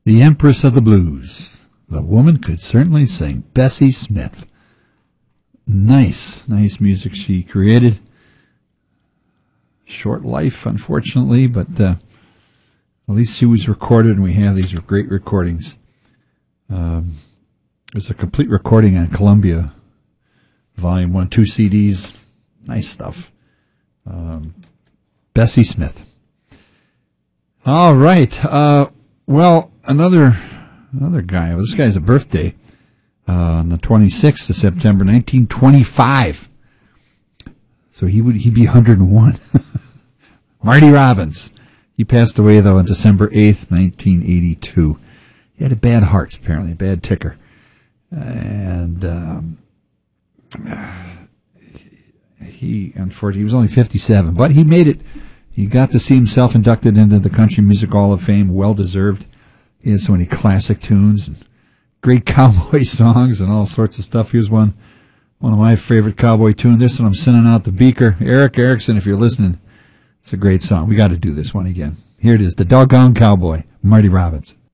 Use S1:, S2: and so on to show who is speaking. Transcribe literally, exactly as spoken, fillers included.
S1: The Empress of the Blues. The woman could certainly sing. Bessie Smith. Nice, nice music she created. Short life, unfortunately, but uh, at least she was recorded, and we have these great recordings. Um, there's a complete recording on Columbia, Volume one, two C Ds. Nice stuff. Um, Bessie Smith. All right. Uh, well, another another guy. Well, this guy's a birthday uh, on the twenty-sixth of September, nineteen twenty-five. So he would he'd be one hundred and one. Marty Robbins. He passed away, though, on December eighth, nineteen eighty-two. He had a bad heart, apparently, a bad ticker. And um, he, unfortunately, he was only fifty-seven, but he made it. He got to see himself inducted into the Country Music Hall of Fame, well-deserved. He had so many classic tunes and great cowboy songs and all sorts of stuff. He was one, one of my favorite cowboy tunes. This one I'm sending out the beaker. Eric Erickson, if you're listening, it's a great song. We got to do this one again. Here it is, The Doggone Cowboy, Marty Robbins.